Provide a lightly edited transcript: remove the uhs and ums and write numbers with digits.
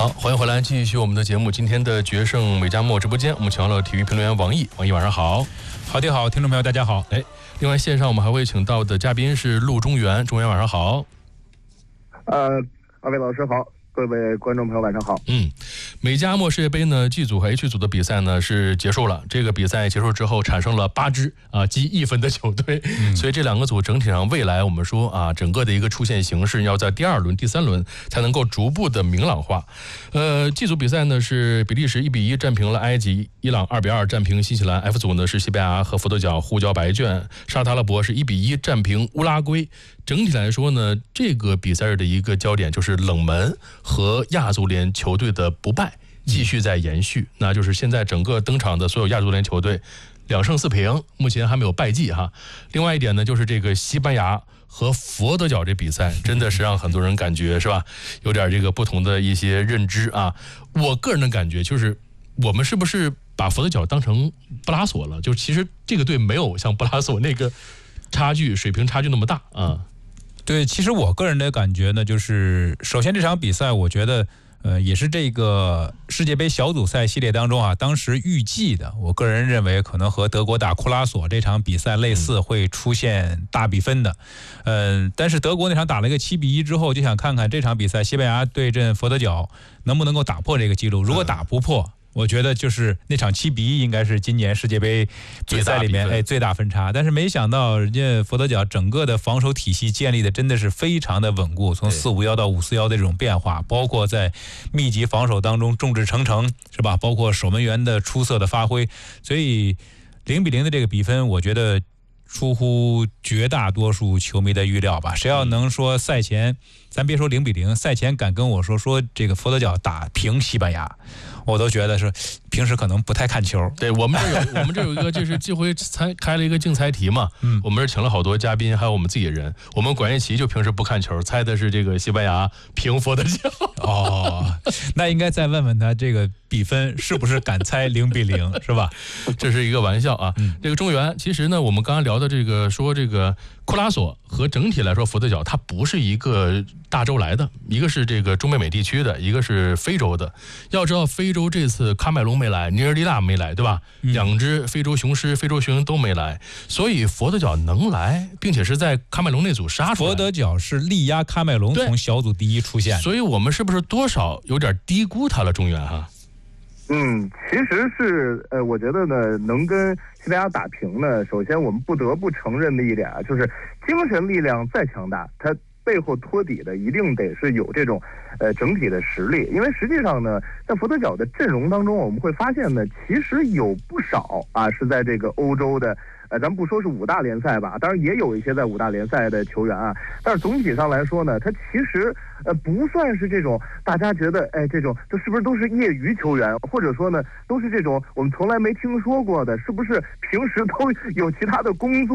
好，欢迎回来，继续我们的节目。今天的决胜美加墨直播间，我们请到了体育评论员王毅。王毅晚上好。 好的好，听众朋友大家好。 另外线上我们还会请到的嘉宾是陆中原，中原晚上好。 二位老师好，各位观众朋友晚上好。 美加墨世界杯呢 G 组和 H 组的比赛呢是结束了。这个比赛结束之后产生了8支积1分的球队，所以这两个组整体上未来我们说整个的一个出现形势要在第2轮、第3轮才能够逐步的明朗化。G 组比赛呢是比利时1-1战平了埃及，伊朗2-2战平新西兰。F 组呢是西班牙和佛得角互交白卷，沙特阿拉伯是1-1战平乌拉圭。整体来说呢，这个比赛日的一个焦点就是冷门和亚足联球队的不败继续在延续，那就是现在整个登场的所有亚足联球队2胜4平，目前还没有败绩哈。另外一点呢，就是这个西班牙和佛得角这比赛真的是让很多人感觉是吧，有点这个不同的一些认知啊。我个人的感觉就是，我们是不是把佛得角当成布拉索了？就其实这个队没有像布拉索那个水平差距那么大啊。 对，其实我个人的感觉呢，就是首先这场比赛，我觉得也是这个世界杯小组赛系列当中当时预计的，我个人认为可能和德国打库拉索这场比赛类似，会出现大比分的。但是德国那场打了一个7-1之后，就想看看这场比赛西班牙对阵佛得角能不能够打破这个记录。如果打不破，我觉得就是那场7-1应该是今年世界杯比赛里面最大分差。但是没想到人家佛得角整个的防守体系建立的真的是非常的稳固，从4-5-1到5-4-1的这种变化，包括在密集防守当中众志成城，是吧？包括守门员的出色的发挥，所以0-0的这个比分，我觉得出乎绝大多数球迷的预料吧。谁要能说赛前，咱别说0-0，赛前敢跟我说这个佛得角打平西班牙，我都觉得是平时可能不太看球。 对，我们这有一个就是这回开了一个竞猜题嘛，我们是请了好多嘉宾，还有我们自己人。我们管乐琪就平时不看球，猜的是这个西班牙平佛得角。 那应该再问问他这个比分是不是敢猜0-0，是吧？ 这是一个玩笑啊。这个中原，其实呢，我们刚刚聊的这个说这个库拉索和整体来说佛得角，它不是一个大洲来的，一个是这个中北美地区的，一个是非洲的。要知道非洲这次喀麦隆没来，尼日利亚没来，对吧？2只非洲雄狮、非洲雄鹰都没来，所以佛得角能来，并且是在喀麦隆那组杀出来。 佛得角是力压喀麦隆从小组第1出现， 所以我们是不是多少有点低估他了，中原哈？ 其实是我觉得呢，能跟西班牙打平呢，首先我们不得不承认的一点就是精神力量再强大，它背后托底的一定得是有这种整体的实力。因为实际上呢，在佛得角的阵容当中，我们会发现呢，其实有不少是在这个欧洲的咱不说是5大联赛吧，当然也有一些在5大联赛的球员但是总体上来说呢，他其实不算是这种大家觉得这种就是不是都是业余球员，或者说呢都是这种我们从来没听说过的，是不是平时都有其他的工作